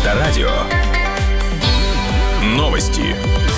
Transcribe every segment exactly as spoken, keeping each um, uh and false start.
Авторадио. Новости.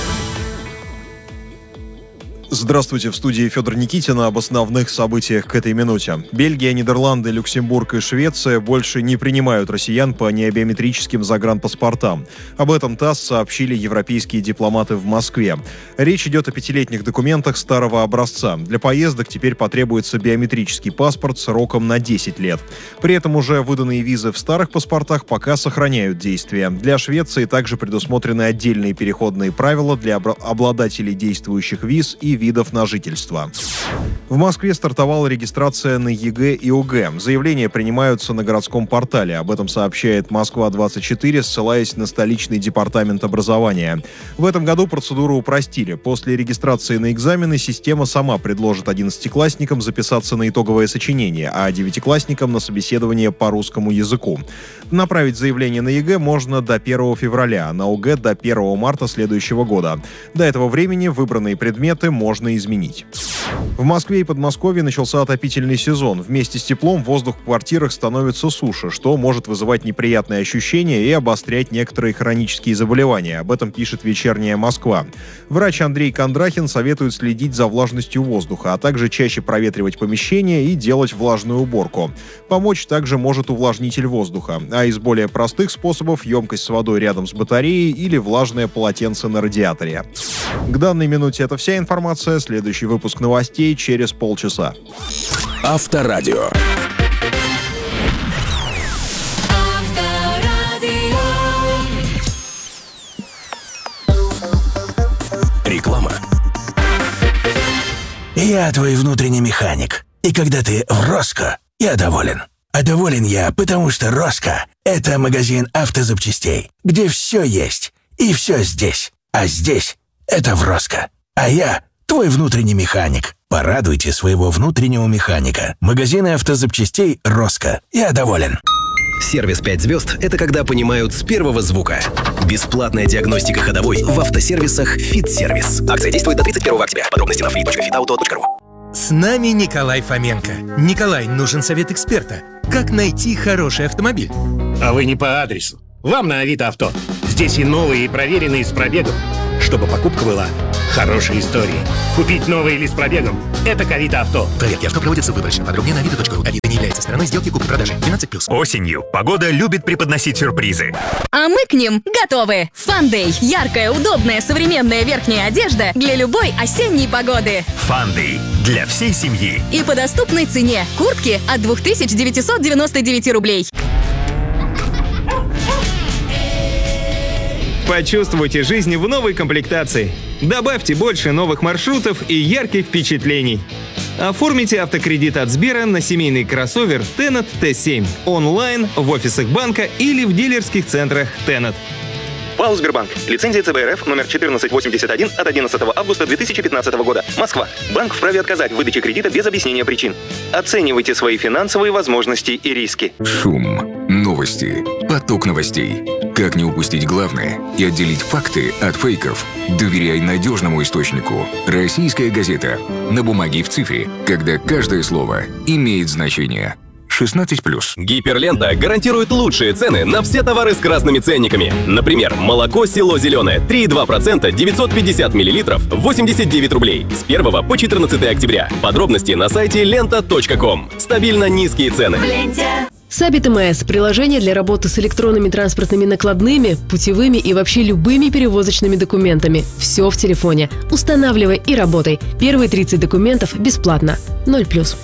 Здравствуйте, в студии Федор Никитин об основных событиях к этой минуте. Бельгия, Нидерланды, Люксембург и Швеция больше не принимают россиян по необиометрическим загранпаспортам. Об этом ТАСС сообщили европейские дипломаты в Москве. Речь идет о пятилетних документах старого образца. Для поездок теперь потребуется биометрический паспорт сроком на десять лет. При этом уже выданные визы в старых паспортах пока сохраняют действие. Для Швеции также предусмотрены отдельные переходные правила для обладателей действующих виз и видов на жительство. В Москве стартовала регистрация на ЕГЭ и ОГЭ. Заявления принимаются на городском портале. Об этом сообщает Москва двадцать четыре, ссылаясь на столичный департамент образования. В этом году процедуру упростили. После регистрации на экзамены система сама предложит одиннадцатиклассникам записаться на итоговое сочинение, а девятиклассникам на собеседование по русскому языку. Направить заявление на ЕГЭ можно до первого февраля, а на ОГЭ до первого марта следующего года. До этого времени выбранные предметы можно изменить. В Москве и Подмосковье начался отопительный сезон. Вместе с теплом воздух в квартирах становится суше, что может вызывать неприятные ощущения и обострять некоторые хронические заболевания. Об этом пишет «Вечерняя Москва». Врач Андрей Кондрахин советует следить за влажностью воздуха, а также чаще проветривать помещение и делать влажную уборку. Помочь также может увлажнитель воздуха. А из более простых способов — емкость с водой рядом с батареей или влажное полотенце на радиаторе. К данной минуте это вся информация. Следующий выпуск новостей через полчаса. Авторадио. Реклама. Я твой внутренний механик. И когда ты в Роско, я доволен. А доволен я, потому что Роско — это магазин автозапчастей, где все есть и все здесь. А здесь — это в Роско. А я — твой внутренний механик. Порадуйте своего внутреннего механика. Магазины автозапчастей «Роско». Я доволен. Сервис пять звезд – это когда понимают с первого звука. Бесплатная диагностика ходовой в автосервисах «Фит-сервис». Акция действует до тридцать первого октября. Подробности на фит точка фитауто точка ру. С нами Николай Фоменко. Николай, нужен совет эксперта. Как найти хороший автомобиль? А вы не по адресу. Вам на Авито Авто. Здесь и новые, и проверенные с пробегом. Чтобы покупка была хорошей историей. Купить новый или с пробегом – это к Авито Авто. Проверки авто проводятся выборочно. Подробнее на авито точка ру. Авито не является стороной сделки купли-продажи. двенадцать плюс. Осенью погода любит преподносить сюрпризы. А мы к ним готовы. Фандэй. Яркая, удобная, современная верхняя одежда для любой осенней погоды. Фандэй. Для всей семьи. И по доступной цене. Куртки от две тысячи девятьсот девяносто девять рублей. Почувствуйте жизнь в новой комплектации. Добавьте больше новых маршрутов и ярких впечатлений. Оформите автокредит от Сбера на семейный кроссовер Tennet Т семь онлайн, в офисах банка или в дилерских центрах Tennet. ПАО «Сбербанк». Лицензия ЦБ РФ номер четырнадцать восемьдесят один от одиннадцатого августа две тысячи пятнадцатого года. Москва. Банк вправе отказать в выдаче кредита без объяснения причин. Оценивайте свои финансовые возможности и риски. Шум. Новости. Поток новостей. Как не упустить главное и отделить факты от фейков? Доверяй надежному источнику. Российская газета. На бумаге и в цифре. Когда каждое слово имеет значение. шестнадцать плюс. Гиперлента гарантирует лучшие цены на все товары с красными ценниками. Например, молоко «Село Зеленое» три и два процента девятьсот пятьдесят миллилитров восемьдесят девять рублей с первого по четырнадцатое октября. Подробности на сайте лента точка ком. Стабильно низкие цены. Сабит МС – приложение для работы с электронными транспортными накладными, путевыми и вообще любыми перевозочными документами. Все в телефоне. Устанавливай и работай. Первые тридцать документов бесплатно. ноль плюс.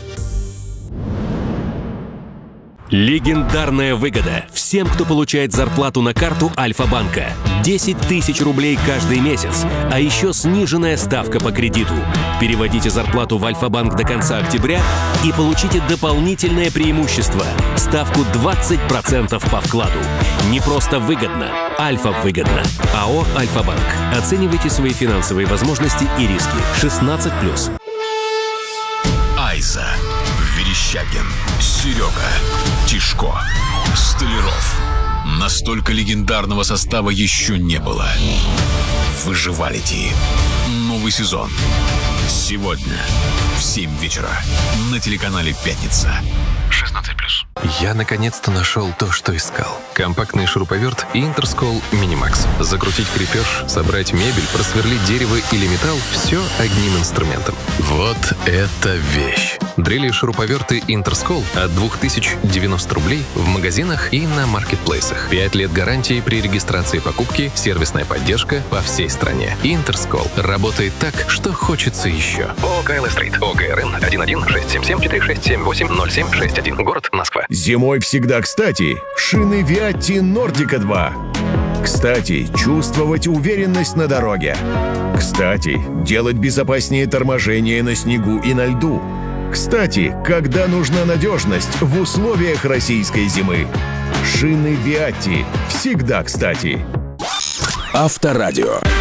Легендарная выгода всем, кто получает зарплату на карту Альфа-банка. десять тысяч рублей каждый месяц, а еще сниженная ставка по кредиту. Переводите зарплату в Альфа-банк до конца октября и получите дополнительное преимущество – ставку двадцать процентов по вкладу. Не просто выгодно, Альфа-выгодно. АО «Альфа-банк». Оценивайте свои финансовые возможности и риски. шестнадцать плюс. Айза. Верещагин, Серега, Тишко, Столяров. Настолько легендарного состава еще не было. Выживалити. Новый сезон. Сегодня в семь вечера на телеканале «Пятница». шестнадцать плюс. Я наконец-то нашел то, что искал. Компактный шуруповерт и Интерскол Минимакс. Закрутить крепеж, собрать мебель, просверлить дерево или металл – все одним инструментом. Вот это вещь! Дрели и шуруповерты Интерскол от две тысячи девяносто рублей в магазинах и на маркетплейсах. пять лет гарантии при регистрации покупки, сервисная поддержка по всей стране. Интерскол работает так, что хочется еще. ООО «КЛ-Стрит», ОГРН один один шесть семь семь четыре шесть семь восемь ноль семь шесть один, город Москва. Зимой всегда кстати. Шины Виатти Нордика два. Кстати, чувствовать уверенность на дороге. Кстати, делать безопаснее торможение на снегу и на льду. Кстати, когда нужна надежность в условиях российской зимы. Шины Виатти всегда кстати. Авторадио.